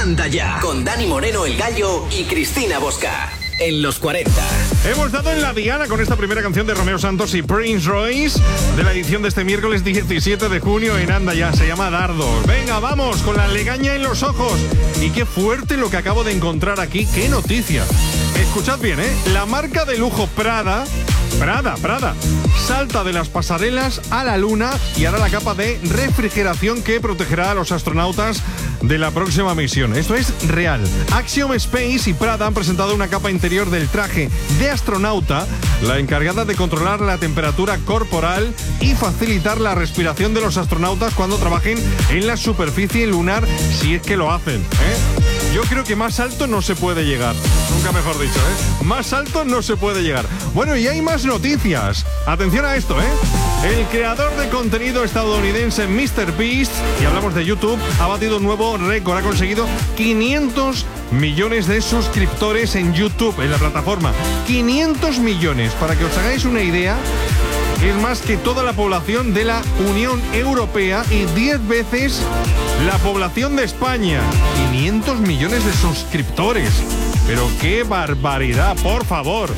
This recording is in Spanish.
Anda Ya, con Dani Moreno el Gallo y Cristina Bosca. En los 40. Hemos dado en la diana con esta primera canción de Romeo Santos y Prince Royce de la edición de este miércoles 17 de junio en Anda Ya. Se llama Dardos. Venga, vamos, con la legaña en los ojos. Y qué fuerte lo que acabo de encontrar aquí. ¡Qué noticia! Escuchad bien, ¿eh? La marca de lujo Prada, salta de las pasarelas a la luna y hará la capa de refrigeración que protegerá a los astronautas de la próxima misión. Esto es real. Axiom Space y Prada han presentado una capa interior del traje de astronauta, la encargada de controlar la temperatura corporal y facilitar la respiración de los astronautas cuando trabajen en la superficie lunar, si es que lo hacen, ¿eh? Yo creo que más alto no se puede llegar. Nunca mejor dicho, ¿eh? Más alto no se puede llegar. Bueno, y hay más noticias. Atención a esto, ¿eh? El creador de contenido estadounidense MrBeast, y hablamos de YouTube, ha batido un nuevo récord. Ha conseguido 500 millones de suscriptores en YouTube, en la plataforma. 500 millones. Para que os hagáis una idea, es más que toda la población de la Unión Europea y 10 veces la población de España. 500 millones de suscriptores. Pero qué barbaridad, por favor.